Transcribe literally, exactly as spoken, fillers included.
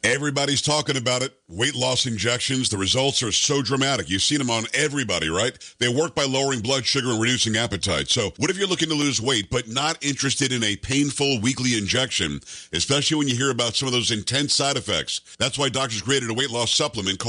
Everybody's talking about it. Weight loss injections. The results are so dramatic. You've seen them on everybody, right? They work by lowering blood sugar and reducing appetite. So what if you're looking to lose weight but not interested in a painful weekly injection, especially when you hear about some of those intense side effects? That's why doctors created a weight loss supplement called